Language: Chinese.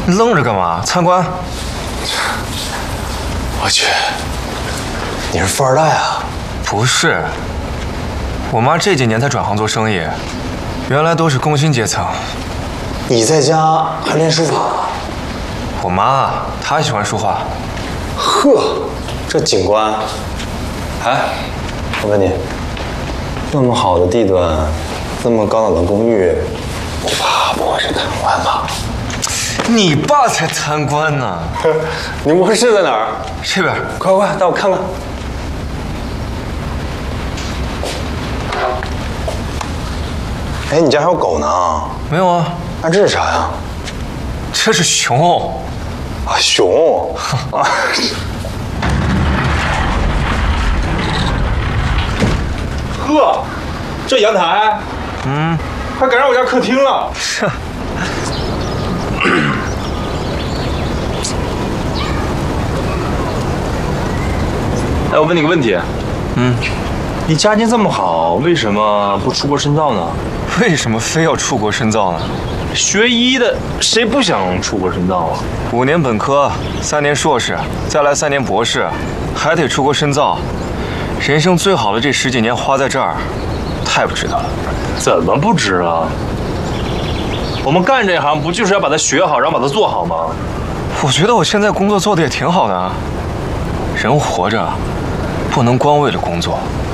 你愣着干嘛？参观。 我去，你是富二代啊？ 不是，我妈这几年才转行做生意，原来都是工薪阶层。 你在家还练书法？ 我妈她喜欢书画。 呵，这景观，哎，我问你，这么好的地段，这么高档的公寓，我爸不会是贪官吧？ 你爸才贪官呢！ 你卧室在哪儿？ 这边， 快快带我看看。哎，你家还有狗呢？ 没有啊？ 那这是啥呀？ 这是熊。 啊，熊。啊。 呵，这阳台，还赶上我家客厅了。 是。 哎，我问你个问题，你家境这么好，为什么不出国深造呢？ 为什么非要出国深造呢？ 学医的谁不想出国深造啊 ？5年本科，3年硕士，再来3年博士，还得出国深造。人生最好的这10几年花在这儿，太不值得了。 怎么不值啊？我们干这行不就是要把它学好，然后把它做好吗？ 我觉得我现在工作做得也挺好的啊。人活着，不能光为了工作，